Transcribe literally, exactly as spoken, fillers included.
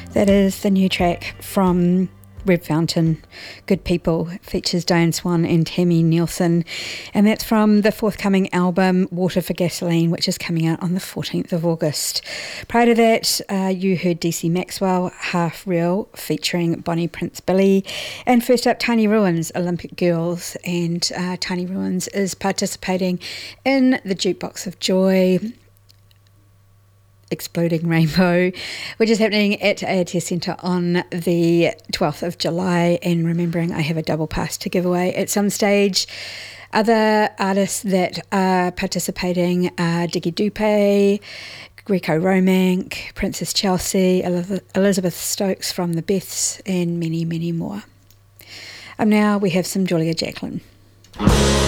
That is the new track from Red Fountain, Good People. It features Diane Swan and Tammy Nielsen, and that's from the forthcoming album Water for Gasoline, which is coming out on the fourteenth of August. Prior to that, uh, you heard D C Maxwell, Half Real, featuring Bonnie Prince Billy, and first up Tiny Ruins, Olympic Girls, and uh, Tiny Ruins is participating in the Jukebox of Joy Exploding Rainbow, which is happening at A R T S Centre on the twelfth of July. And remembering, I have a double pass to give away at some stage. Other artists that are participating are Diggy Dupe, Greco Romank, Princess Chelsea, Elizabeth Stokes from the Beths, and many, many more. Um, now we have some Julia Jacklin.